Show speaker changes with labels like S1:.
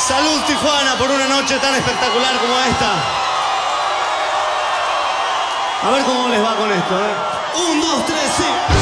S1: Salud Tijuana por una noche tan espectacular como esta. A ver cómo les va con esto, ¿eh? 1, 2, 3, sí.